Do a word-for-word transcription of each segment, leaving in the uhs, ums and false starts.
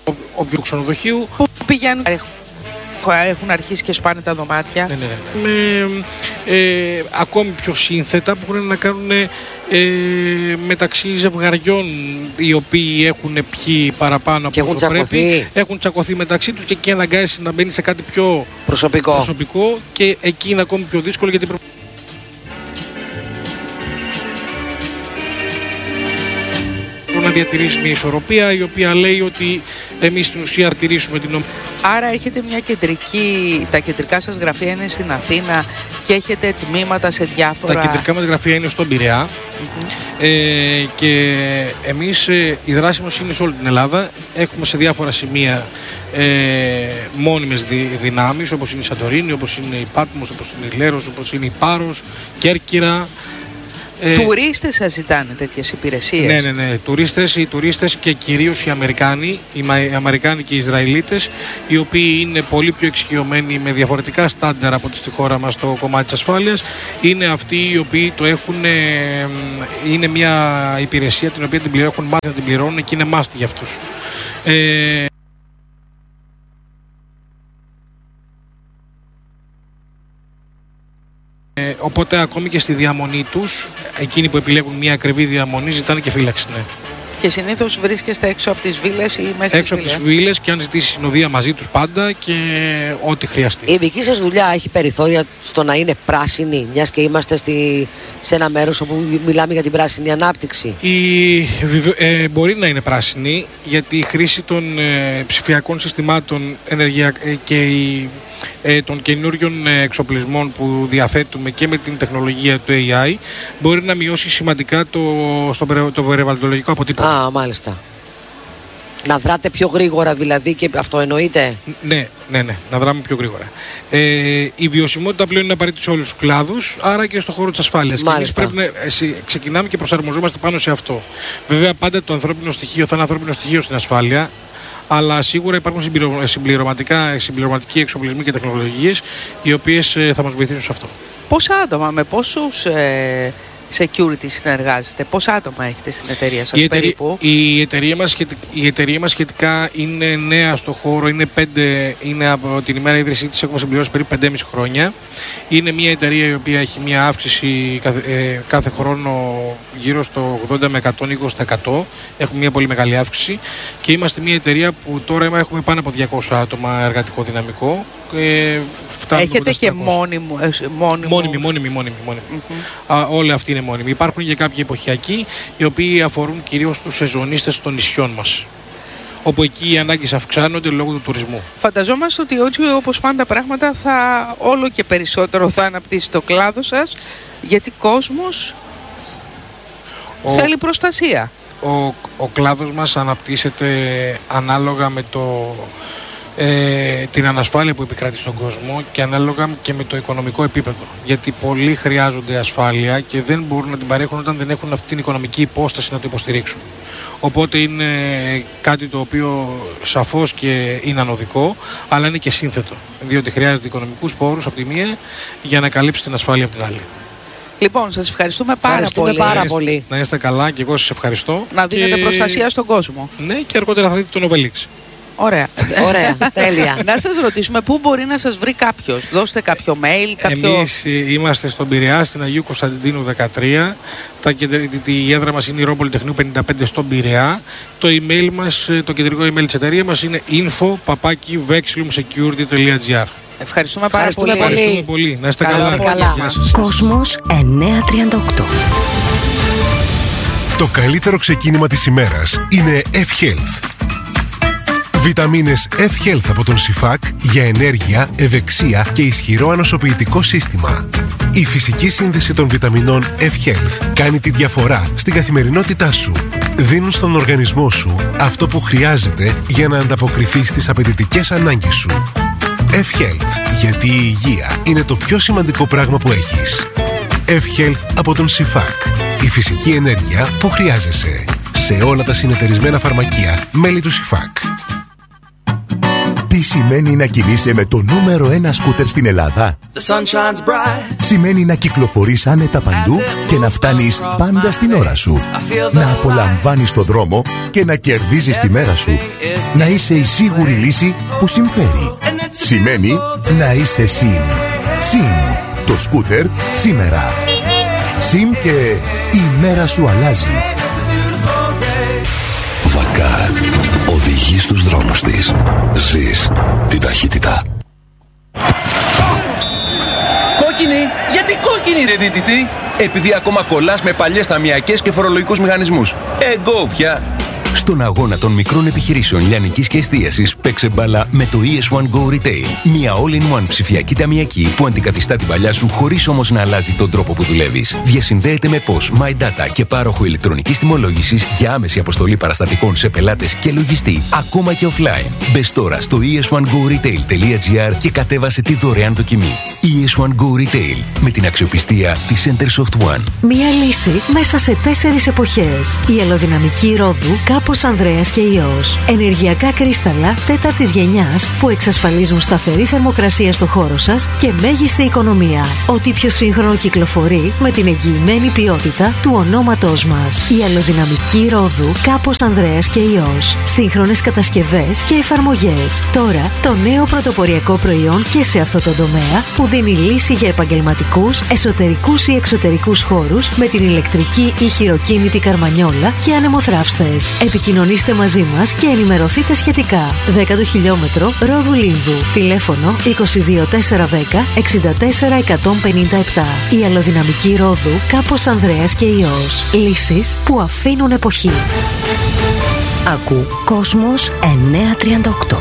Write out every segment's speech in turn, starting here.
όποιου ξενοδοχείου. Πού πηγαίνουν, έχουν αρχίσει και σπάνε τα δωμάτια. Ναι, ναι, ναι. Με, ε, ακόμη πιο σύνθετα που έχουν να κάνουν ε, μεταξύ ζευγαριών οι οποίοι έχουν πιει παραπάνω από όσο πρέπει. Έχουν τσακωθεί μεταξύ τους και εκεί αναγκάζεσαι να μπαίνει σε κάτι πιο προσωπικό. προσωπικό και εκεί είναι ακόμη πιο δύσκολο γιατί πρέπει να διατηρήσει μια ισορροπία η οποία λέει ότι εμείς στην ουσία θα τηρήσουμε την νομοθεσία. Άρα έχετε μια κεντρική, τα κεντρικά σας γραφεία είναι στην Αθήνα και έχετε τμήματα σε διάφορα... Τα κεντρικά μας γραφεία είναι στον Πειραιά mm-hmm. ε, και εμείς ε, η δράση μας είναι σε όλη την Ελλάδα. Έχουμε σε διάφορα σημεία ε, μόνιμες δι, δυνάμεις όπως είναι η Σαντορίνη, όπως είναι η Πάτμος, όπως είναι η Λέρος, όπως είναι η Πάρος, Κέρκυρα. Ε, τουρίστες σας ζητάνε τέτοιες υπηρεσίες. Ναι, ναι, ναι. Τουρίστες, οι τουρίστες και κυρίως οι Αμερικάνοι, οι Αμερικάνοι και οι Ισραηλίτες, οι οποίοι είναι πολύ πιο εξοικειωμένοι με διαφορετικά στάνταρ από τη χώρα μας στο κομμάτι της ασφάλειας, είναι αυτοί οι οποίοι το έχουν, είναι μια υπηρεσία την οποία την πληρώνουν, έχουν μάθει να την πληρώνουν και είναι must για αυτούς. Ε, Ε, οπότε ακόμη και στη διαμονή τους, εκείνοι που επιλέγουν μια ακριβή διαμονή ζητάνε και φύλαξη, ναι. Και συνήθως βρίσκεστε έξω από τις βίλες ή μέσα έξω από τις βίλες και αν ζητήσει συνοδεία μαζί τους πάντα και ό,τι χρειαστεί. Η δική σας δουλειά έχει περιθώρια στο να είναι πράσινη, μιας και είμαστε στη, σε ένα μέρος όπου μιλάμε για την πράσινη ανάπτυξη? Η, ε, μπορεί να είναι πράσινη γιατί η χρήση των ε, ψηφιακών συστημάτων ενεργεια, ε, και η Ε, των καινούριων ε, εξοπλισμών που διαθέτουμε και με την τεχνολογία του έι άι μπορεί να μειώσει σημαντικά το, στο, το περιβαλλοντολογικό αποτύπωμα. Α, μάλιστα. Να δράτε πιο γρήγορα δηλαδή και αυτό εννοείται? Ναι, ναι, ναι, να δράμε πιο γρήγορα. Ε, η βιωσιμότητα πλέον είναι απαραίτητη σε όλους τους κλάδους, άρα και στον χώρο της ασφάλειας. Και εμείς πρέπει να ε, ξεκινάμε και προσαρμοζόμαστε πάνω σε αυτό. Βέβαια πάντα το ανθρώπινο στοιχείο θα είναι ανθρώπινο στοιχείο στην ασφάλεια, αλλά σίγουρα υπάρχουν συμπληρωματικά, συμπληρωματικοί εξοπλισμοί και τεχνολογίες οι οποίες ε, θα μας βοηθήσουν σε αυτό. Πόσα άτομα, με πόσους ε, security συνεργάζεστε, πόσα άτομα έχετε στην εταιρεία σας η εταιρεία, περίπου? Η εταιρεία, μας σχετικά, η εταιρεία μας σχετικά είναι νέα στο χώρο, είναι, πέντε, είναι από την ημέρα ίδρυσή της έχουμε συμπληρώσει περίπου πέντε και μισό χρόνια. Είναι μια εταιρεία η οποία έχει μια αύξηση κάθε, ε, κάθε χρόνο γύρω στο ογδόντα με εκατόν είκοσι τοις εκατό. Έχουμε μια πολύ μεγάλη αύξηση και είμαστε μια εταιρεία που τώρα έχουμε πάνω από διακόσια άτομα εργατικό δυναμικό. Ε, Έχετε και μόνιμου, ε, μόνιμου... μόνιμη, μόνιμη, μόνιμη, μόνιμη. Mm-hmm. Α, όλοι αυτοί είναι μόνιμοι. Υπάρχουν και κάποιοι εποχιακοί οι οποίοι αφορούν κυρίως τους σεζονίστες των νησιών μας, όπου εκεί οι ανάγκες αυξάνονται λόγω του τουρισμού. Φανταζόμαστε ότι έτσι όπως πάνε τα πράγματα θα όλο και περισσότερο θα αναπτύσσει το κλάδο σας, γιατί κόσμος ο, θέλει προστασία. Ο, ο κλάδος μας αναπτύσσεται ανάλογα με το... Ε, την ανασφάλεια που επικρατεί στον κόσμο και ανάλογα και με το οικονομικό επίπεδο. Γιατί πολλοί χρειάζονται ασφάλεια και δεν μπορούν να την παρέχουν όταν δεν έχουν αυτή την οικονομική υπόσταση να το υποστηρίξουν. Οπότε είναι κάτι το οποίο σαφώς και είναι ανωδικό, αλλά είναι και σύνθετο. Διότι χρειάζεται οικονομικούς πόρους από τη μία για να καλύψει την ασφάλεια από την άλλη. Λοιπόν, σας ευχαριστούμε πάρα ευχαριστούμε πολύ. Πάρα να, είστε, πολύ. να είστε καλά και εγώ σας ευχαριστώ. Να δίνετε και... προστασία στον κόσμο. Ναι, και αργότερα θα δείτε τον Οβελίξ. Ωραία. Ωραία, τέλεια. Να σας ρωτήσουμε πού μπορεί να σας βρει κάποιος. Δώστε κάποιο mail, κάποιο... Εμείς είμαστε στον Πειραιά, στην Αγίου Κωνσταντίνου δεκατρία. Τα, η έδρα μας είναι η Ρώμη Πολυτεχνείου πενήντα πέντε στον Πειραιά. Το email μας, το κεντρικό email της εταιρείας μας είναι info παπάκι vexillum security τελεία gr. Ευχαριστούμε πάρα Ευχαριστούμε πολύ. πολύ. Ευχαριστούμε πολύ. Να είστε καλά. καλά. καλά. Κόσμος εννιακόσια τριάντα οκτώ. Το καλύτερο ξεκίνημα της ημέρας είναι F-Health. Βιταμίνες F-Health από τον Σιφάκ για ενέργεια, ευεξία και ισχυρό ανοσοποιητικό σύστημα. Η φυσική σύνδεση των βιταμινών F-Health κάνει τη διαφορά στην καθημερινότητά σου. Δίνουν στον οργανισμό σου αυτό που χρειάζεται για να ανταποκριθεί στις απαιτητικές ανάγκες σου. F-Health, γιατί η υγεία είναι το πιο σημαντικό πράγμα που έχεις. F-Health από τον Σιφάκ. Η φυσική ενέργεια που χρειάζεσαι. Σε όλα τα συνεταιρισμένα φαρμακεία, μέλη του Σιφάκ. Τι σημαίνει να κινείσαι με το νούμερο ένα σκούτερ στην Ελλάδα? Σημαίνει να κυκλοφορείς άνετα παντού και να φτάνεις πάντα στην ώρα σου. Να απολαμβάνεις το δρόμο και να κερδίζεις τη μέρα σου. Να είσαι η σίγουρη λύση που συμφέρει. Σημαίνει να είσαι ΣΥΜ. ΣΥΜ. Το σκούτερ σήμερα. ΣΥΜ και η μέρα σου αλλάζει. Βακάρ. Οδηγεί στους δρόμους της. Ζεις την ταχύτητα. Κόκκινη! Γιατί κόκκινη ρε δίτητη? Επειδή ακόμα κολλάς με παλιές ταμιακές και φορολογικούς μηχανισμούς. Εγκό πια! Στον αγώνα των μικρών επιχειρήσεων λιανικής και εστίασης, παίξε μπάλα με το ι ες one Go Retail. Μια all-in-one ψηφιακή ταμιακή που αντικαθιστά την παλιά σου χωρίς όμως να αλλάζει τον τρόπο που δουλεύεις. Διασυνδέεται με P O S, My Data και πάροχο ηλεκτρονικής τιμολόγησης για άμεση αποστολή παραστατικών σε πελάτες και λογιστή, ακόμα και offline. Μπες τώρα στο ι ες one go retail τελεία τζι άρ και κατέβασε τη δωρεάν δοκιμή. ι ες one Go Retail, με την αξιοπιστία της Centersoft One. Μια λύση μέσα σε τέσσερις εποχές. Η αλλοδυναμική ρόδου Κάπος Ανδρέας και Υιός. Ενεργειακά κρίσταλα τέταρτης γενιάς που εξασφαλίζουν σταθερή θερμοκρασία στο χώρο σας και μέγιστη οικονομία. Ό,τι πιο σύγχρονο κυκλοφορεί με την εγγυημένη ποιότητα του ονόματός μας. Η αλλοδυναμική ρόδου Κάπος Ανδρέας και Υιός. Σύγχρονες κατασκευές και εφαρμογές. Τώρα το νέο πρωτοποριακό προϊόν και σε αυτό το τομέα που δίνει λύση για επαγγελματικούς, εσωτερικούς ή εξωτερικούς χώρους με την ηλεκτρική ή χειροκίνητη καρμανιόλα και ανεμοθράυστες. Επικοινωνήστε μαζί μας και ενημερωθείτε σχετικά. δέκατο χιλιόμετρο Ρόδου Λίνδου. Τηλέφωνο είκοσι δύο τετρακόσια δέκα εξήντα τέσσερα εκατόν πενήντα επτά. Η αλλοδυναμική Ρόδου Κάπος Ανδρέας και Υιός. Λύσεις που αφήνουν εποχή. Ακού Κόσμος εννιακόσια τριάντα οκτώ.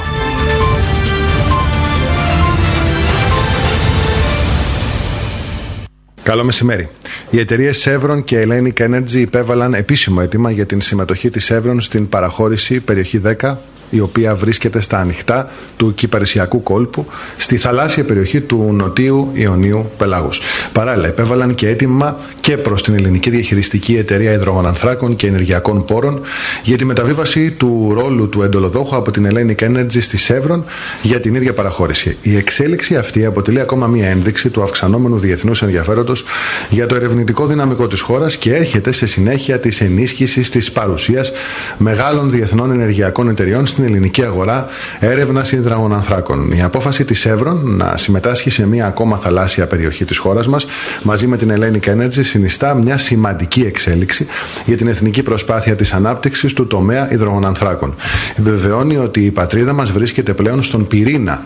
Καλό μεσημέρι. Οι εταιρείες Chevron και Hellenic Energy υπέβαλαν επίσημο αίτημα για την συμμετοχή της Chevron στην παραχώρηση περιοχή δέκα, η οποία βρίσκεται στα ανοιχτά του Κυπαρισιακού κόλπου, στη θαλάσσια περιοχή του Νοτίου Ιωνίου Πελάγους. Παράλληλα, υπέβαλαν και αίτημα και προς την ελληνική διαχειριστική εταιρεία υδρογονανθράκων και ενεργειακών πόρων για τη μεταβίβαση του ρόλου του εντολοδόχου από την Hellenic Energy στη Chevron για την ίδια παραχώρηση. Η εξέλιξη αυτή αποτελεί ακόμα μία ένδειξη του αυξανόμενου διεθνούς ενδιαφέροντος για το ερευνητικό δυναμικό της χώρας και έρχεται σε συνέχεια της ενίσχυσης της παρουσίας μεγάλων διεθνών ενεργειακών εταιριών στην ελληνική αγορά έρευνας υδρογονανθράκων. Η απόφαση της Chevron να συμμετάσχει σε μία ακόμα θαλάσσια περιοχή της χώρας μας μαζί με την Hellenic Energy συνιστά μια σημαντική εξέλιξη για την εθνική προσπάθεια της ανάπτυξης του τομέα υδρογονανθράκων. Επιβεβαιώνει ότι η πατρίδα μας βρίσκεται πλέον στον πυρήνα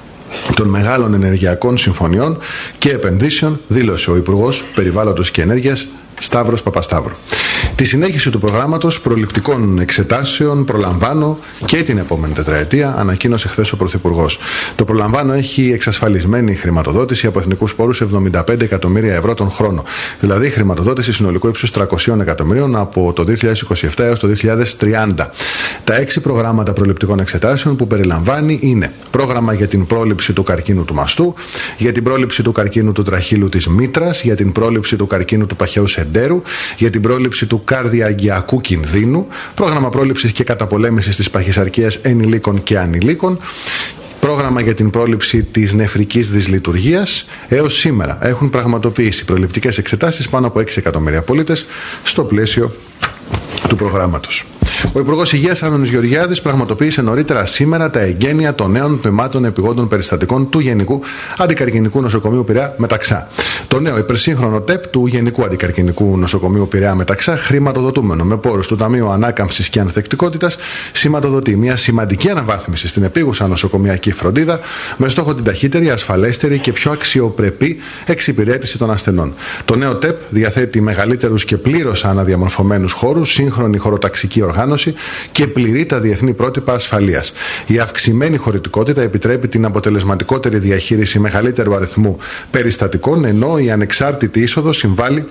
των μεγάλων ενεργειακών συμφωνιών και επενδύσεων, δήλωσε ο Υπουργός Περιβάλλοντος και Ενέργειας Σταύρος Παπασταύρου. Τη συνέχιση του προγράμματος προληπτικών εξετάσεων προλαμβάνω και την επόμενη τετραετία, ανακοίνωσε χθες ο Πρωθυπουργός. Το προλαμβάνω έχει εξασφαλισμένη χρηματοδότηση από εθνικούς πόρους εβδομήντα πέντε εκατομμύρια ευρώ τον χρόνο. Δηλαδή χρηματοδότηση συνολικού ύψους τριακόσια εκατομμυρίων από το δύο χιλιάδες είκοσι επτά έως το δύο χιλιάδες τριάντα. Τα έξι προγράμματα προληπτικών εξετάσεων που περιλαμβάνει είναι πρόγραμμα για την πρόληψη του καρκίνου του μαστού, για την πρόληψη του καρκίνου του τραχύλου της μήτρας, για την πρόληψη του καρκίνου του παχαίου σεντέρου, για την πρόληψη του καρδιαγγειακού κινδύνου, πρόγραμμα πρόληψης και καταπολέμησης της παχυσαρκίας ενηλίκων και ανηλίκων, πρόγραμμα για την πρόληψη της νεφρικής δυσλειτουργίας. Έως σήμερα έχουν πραγματοποιήσει προληπτικές εξετάσεις πάνω από έξι εκατομμύρια πολίτες στο πλαίσιο του προγράμματος. Ο Υπουργός Υγείας Άδωνης Γεωργιάδης πραγματοποίησε νωρίτερα σήμερα τα εγγένεια των νέων τμήματων επιγόντων περιστατικών του Γενικού Αντικαρκινικού Νοσοκομείου Πειραιά Μεταξά. Το νέο υπερσύγχρονο ΤΕΠ του Γενικού Αντικαρκινικού Νοσοκομείου Πειραιά Μεταξά, χρηματοδοτούμενο με πόρους του Ταμείου Ανάκαμψης και Ανθεκτικότητας, σηματοδοτεί μια σημαντική αναβάθμιση στην επίγουσα νοσοκομειακή φροντίδα με στόχο την ταχύτερη, ασφαλέστερη και πιο αξιοπρεπή εξυπηρέτηση των ασθενών. Το νέο ΤΕΠ διαθέτει μεγαλύτερους και πλήρως αναδιαμορφωμένους χώρους, σύγχρονη χωροταξική οργάνωση και πληρεί τα διεθνή πρότυπα ασφαλείας. Η αυξημένη χωρητικότητα επιτρέπει την αποτελεσματικότερη διαχείριση μεγαλύτερου αριθμού περιστατικών, ενώ η ανεξάρτητη είσοδος συμβάλλει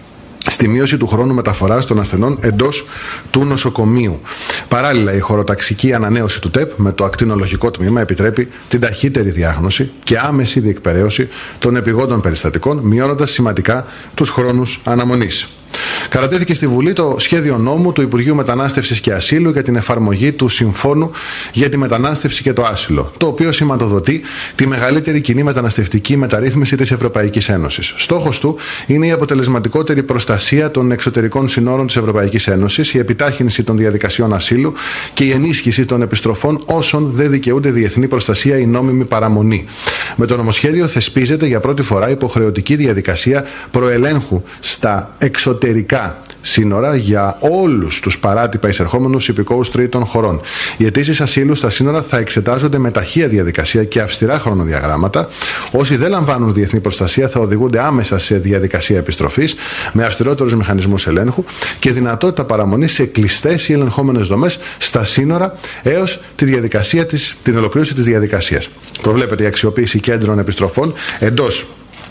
στη μείωση του χρόνου μεταφοράς των ασθενών εντός του νοσοκομείου. Παράλληλα, η χωροταξική ανανέωση του ΤΕΠ με το ακτινολογικό τμήμα επιτρέπει την ταχύτερη διάγνωση και άμεση διεκπεραίωση των επιγόντων περιστατικών, μειώνοντας σημαντικά τους χρόνους αναμονής. Κατατέθηκε στη Βουλή το σχέδιο νόμου του Υπουργείου Μετανάστευσης και Ασύλου για την εφαρμογή του Συμφώνου για τη Μετανάστευση και το Άσυλο, το οποίο σηματοδοτεί τη μεγαλύτερη κοινή μεταναστευτική μεταρρύθμιση της Ευρωπαϊκής Ένωσης. Στόχος του είναι η αποτελεσματικότερη προστασία των εξωτερικών συνόρων της Ευρωπαϊκής Ένωσης, η επιτάχυνση των διαδικασιών ασύλου και η ενίσχυση των επιστροφών όσων δεν δικαιούνται διεθνή προστασία ή νόμιμη παραμονή. Με το νομοσχέδιο θεσπίζεται για πρώτη φορά υποχρεωτική διαδικασία προελέγχου στα εξωτερικά σύνορα για όλους τους παράτυπα εισερχόμενους υπηκόους τρίτων χωρών. Οι αιτήσεις ασύλου στα σύνορα θα εξετάζονται με ταχεία διαδικασία και αυστηρά χρονοδιαγράμματα. Όσοι δεν λαμβάνουν διεθνή προστασία θα οδηγούνται άμεσα σε διαδικασία επιστροφής με αυστηρότερους μηχανισμούς ελέγχου και δυνατότητα παραμονής σε κλειστές ή ελεγχόμενες δομές στα σύνορα έως τη διαδικασία της, την ολοκλήρωση της διαδικασίας. Προβλέπεται η αξιοποίηση κέντρων επιστροφών εντός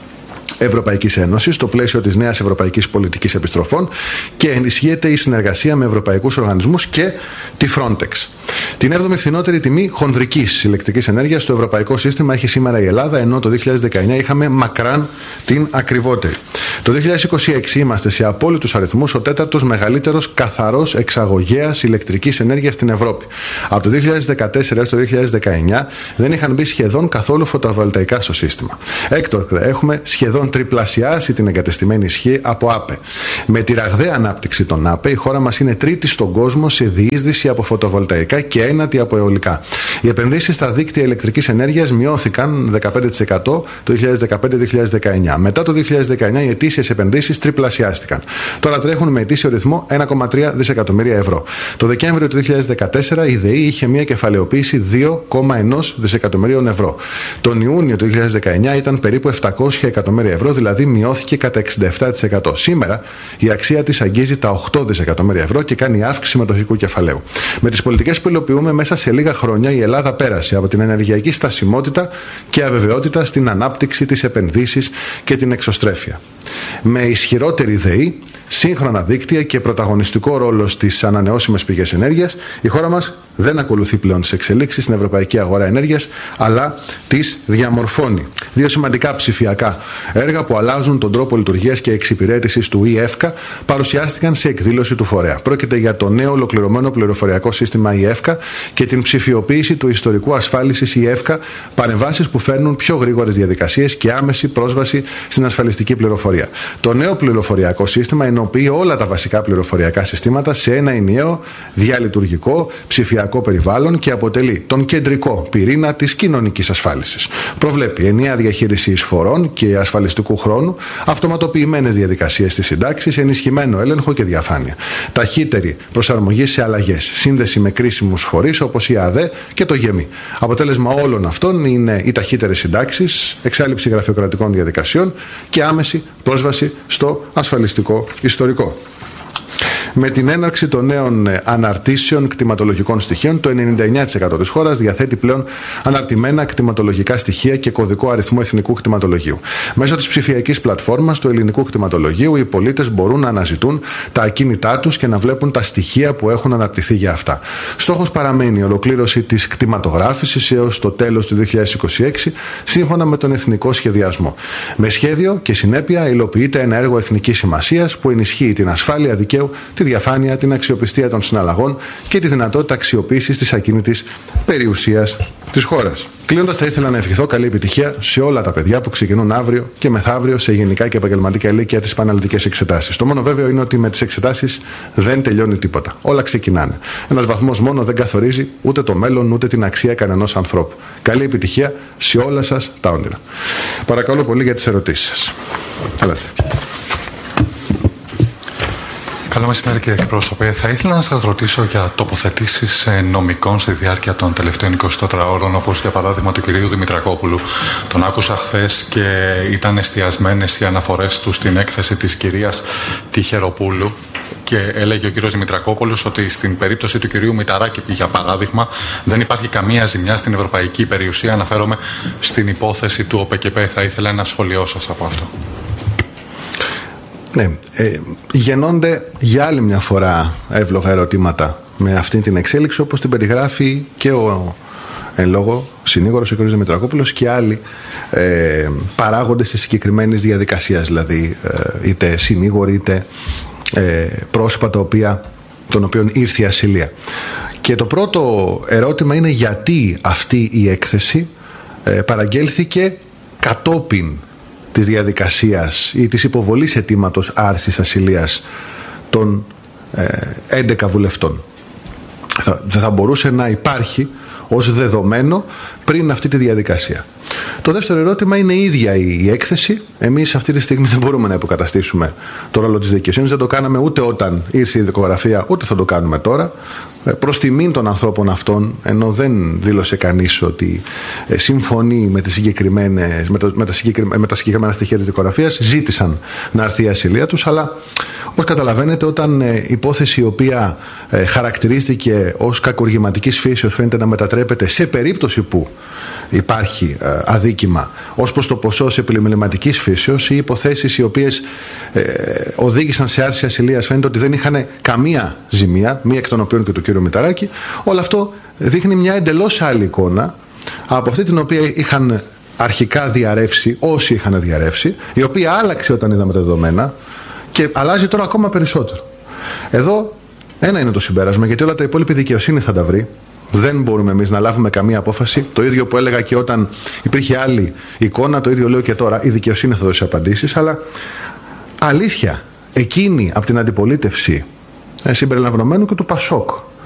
Ευρωπαϊκής Ένωσης στο πλαίσιο της νέας Ευρωπαϊκής Πολιτικής Επιστροφών και ενισχύεται η συνεργασία με ευρωπαϊκούς οργανισμούς και τη Frontex. Την έβδομη φθηνότερη τιμή χονδρικής ηλεκτρικής ενέργειας στο ευρωπαϊκό σύστημα έχει σήμερα η Ελλάδα, ενώ το δύο χιλιάδες δεκαεννιά είχαμε μακράν την ακριβότερη. Το δύο χιλιάδες είκοσι έξι είμαστε σε απόλυτους αριθμούς ο τέταρτος μεγαλύτερος καθαρός εξαγωγέας ηλεκτρικής ενέργειας στην Ευρώπη. Από το δύο χιλιάδες δεκατέσσερα έως το δύο χιλιάδες δεκαεννιά δεν είχαν μπει σχεδόν καθόλου φωτοβολταϊκά στο σύστημα. Έκτοτε έχουμε σχεδόν τριπλασιάσει την εγκατεστημένη ισχύ από ΑΠΕ. Με τη ραγδαία ανάπτυξη των ΑΠΕ, η χώρα μας είναι τρίτη στον κόσμο σε διείσδυση από φωτοβολταϊκά και ένατη από αιωλικά. Οι επενδύσεις στα δίκτυα ηλεκτρικής ενέργειας μειώθηκαν δεκαπέντε τοις εκατό το δύο χιλιάδες δεκαπέντε δύο χιλιάδες δεκαεννιά. Μετά το δύο χιλιάδες δεκαεννιά οι ετήσιες επενδύσεις τριπλασιάστηκαν. Τώρα τρέχουν με ετήσιο ρυθμό ένα κόμμα τρία δισεκατομμύρια ευρώ. Το Δεκέμβριο του δύο χιλιάδες δεκατέσσερα η ΔΕΗ είχε μια κεφαλαιοποίηση δύο κόμμα ένα δισεκατομμυρίων ευρώ. Τον Ιούνιο του δύο χιλιάδες δεκαεννιά ήταν περίπου επτακόσια εκατομμύρια ευρώ, δηλαδή μειώθηκε κατά εξήντα επτά τοις εκατό. Σήμερα η αξία της αγγίζει τα οκτώ δισεκατομμύρια ευρώ και κάνει αύξηση μετοχικού κεφαλαίου. Με τις πολιτικές που υλοποιούμε μέσα σε λίγα χρόνια η Ελλάδα πέρασε από την ενεργειακή στασιμότητα και αβεβαιότητα στην ανάπτυξη, τις επενδύσεις και την εξωστρέφεια. Με ισχυρότερη ΔΕΗ, σύγχρονα δίκτυα και πρωταγωνιστικό ρόλο στις ανανεώσιμες πηγές ενέργειας, η χώρα μας δεν ακολουθεί πλέον τις εξελίξεις στην ευρωπαϊκή αγορά ενέργειας, αλλά τις διαμορφώνει. Δύο σημαντικά ψηφιακά έργα που αλλάζουν τον τρόπο λειτουργίας και εξυπηρέτησης του ΙΕΦΚΑ παρουσιάστηκαν σε εκδήλωση του φορέα. Πρόκειται για το νέο ολοκληρωμένο πληροφοριακό σύστημα ΙΕΦΚΑ και την ψηφιοποίηση του ιστορικού ασφάλισης ΙΕΦΚΑ, παρεμβάσεις που φέρνουν πιο γρήγορες διαδικασίες και άμεση πρόσβαση στην ασφαλιστική πληροφορία. Το νέο πληροφοριακό σύστημα ενοποιεί όλα τα βασικά πληροφοριακά συστήματα σε ένα ενιαίο, διαλειτουργικό, ψηφιακό περιβάλλον και αποτελεί τον κεντρικό πυρήνα της κοινωνικής ασφάλισης. Προβλέπει ενιαία διαχείριση εισφορών και ασφαλιστικού χρόνου, αυτοματοποιημένες διαδικασίες στις συντάξεις, ενισχυμένο έλεγχο και διαφάνεια. Ταχύτερη προσαρμογή σε αλλαγές, σύνδεση με κρίσιμους φορείς όπως η ΑΔΕ και το ΓΕΜΗ. Αποτέλεσμα όλων αυτών είναι οι ταχύτερες συντάξεις, εξάλληψη γραφειοκρατικών διαδικασιών και άμεση πρόσβαση στο ασφαλιστικό ιστορικό. Με την έναρξη των νέων αναρτήσεων κτηματολογικών στοιχείων, το ενενήντα εννέα τοις εκατό της χώρας διαθέτει πλέον αναρτημένα κτηματολογικά στοιχεία και κωδικό αριθμό εθνικού κτηματολογίου. Μέσω της ψηφιακής πλατφόρμας του ελληνικού κτηματολογίου, οι πολίτες μπορούν να αναζητούν τα ακίνητά τους και να βλέπουν τα στοιχεία που έχουν αναρτηθεί για αυτά. Στόχος παραμένει η ολοκλήρωση της κτηματογράφησης έως το τέλος του δύο χιλιάδες είκοσι έξι, σύμφωνα με τον εθνικό σχεδιασμό. Με σχέδιο και συνέπεια υλοποιείται ένα έργο εθνικής σημασίας που ενισχύει την ασφάλεια δικαίου, τη διαφάνεια, την αξιοπιστία των συναλλαγών και τη δυνατότητα αξιοποίησης της ακίνητης περιουσίας της χώρας. Κλείνοντας, θα ήθελα να ευχηθώ καλή επιτυχία σε όλα τα παιδιά που ξεκινούν αύριο και μεθαύριο σε γενικά και επαγγελματικά ηλίκια τις πανελλαδικές εξετάσεις. Το μόνο βέβαιο είναι ότι με τις εξετάσεις δεν τελειώνει τίποτα. Όλα ξεκινάνε. Ένας βαθμός μόνο δεν καθορίζει ούτε το μέλλον ούτε την αξία κανενός ανθρώπου. Καλή επιτυχία σε όλα σας τα όνειρα. Παρακαλώ πολύ για τις ερωτήσεις σας. Ελάτε. Καλό μεσημέρι, κύριε εκπρόσωπε. Θα ήθελα να σας ρωτήσω για τοποθετήσεις νομικών στη διάρκεια των τελευταίων εικοσιτέσσερων ώρων, όπως για παράδειγμα του κυρίου Δημητρακόπουλου. Τον άκουσα χθες και ήταν εστιασμένες οι αναφορές του στην έκθεση της κυρίας Τυχεροπούλου. Και έλεγε ο κύριος Δημητρακόπουλος ότι στην περίπτωση του κυρίου Μηταράκη, για παράδειγμα, δεν υπάρχει καμία ζημιά στην ευρωπαϊκή περιουσία. Αναφέρομαι στην υπόθεση του ΟΠΕΚΕΠΕ. Θα ήθελα ένα σχόλιο σας από αυτό. Ναι, ε, γεννώνται για άλλη μια φορά εύλογα ερωτήματα με αυτή την εξέλιξη, όπως την περιγράφει και ο εν λόγω συνήγορος ο κ. Δημητρακόπουλος και άλλοι ε, παράγοντες της συγκεκριμένης διαδικασίας, δηλαδή ε, είτε συνήγοροι είτε ε, πρόσωπα τα οποία, των οποίων ήρθε η ασυλία. Και το πρώτο ερώτημα είναι γιατί αυτή η έκθεση ε, παραγγέλθηκε κατόπιν της διαδικασίας ή της υποβολής αιτήματος άρσης ασυλίας των ε, έντεκα βουλευτών. Θα, θα μπορούσε να υπάρχει ως δεδομένο πριν αυτή τη διαδικασία. Το δεύτερο ερώτημα είναι η ίδια η έκθεση. Εμείς αυτή τη στιγμή δεν μπορούμε να υποκαταστήσουμε το ρόλο της δικαιοσύνης. Δεν το κάναμε ούτε όταν ήρθε η δικογραφία, ούτε θα το κάνουμε τώρα. Προς τιμήν των ανθρώπων αυτών, ενώ δεν δήλωσε κανείς ότι συμφωνεί με, τις συγκεκριμένες, με, το, με, τα συγκεκριμένα, με τα συγκεκριμένα στοιχεία της δικογραφίας, ζήτησαν να έρθει η ασυλία τους, αλλά όπως καταλαβαίνετε, όταν ε, υπόθεση η οποία ε, χαρακτηρίστηκε ως κακουργηματικής φύσεως φαίνεται να μετατρέπεται σε περίπτωση που υπάρχει ε, αδίκημα ως προς το ποσό σε πλημεληματικής φύσεως, ή υποθέσεις οι οποίες ε, οδήγησαν σε άρση ασυλίας φαίνεται ότι δεν είχαν καμία ζημία, μία εκ των οποίων και του κ. Μηταράκη, όλο αυτό δείχνει μια εντελώς άλλη εικόνα από αυτή την οποία είχαν αρχικά διαρρεύσει όσοι είχαν διαρρεύσει, η οποία άλλαξε όταν είδαμε τα δεδομένα και αλλάζει τώρα ακόμα περισσότερο. Εδώ ένα είναι το συμπέρασμα, γιατί όλα τα υπόλοιπα δικαιοσύνη θα τα βρει. Δεν μπορούμε εμείς να λάβουμε καμία απόφαση. Το ίδιο που έλεγα και όταν υπήρχε άλλη εικόνα, το ίδιο λέω και τώρα. Η δικαιοσύνη θα δώσει απαντήσεις, αλλά αλήθεια, εκείνη από την αντιπολίτευση, συμπεριλαμβανομένου και του Πασόκ,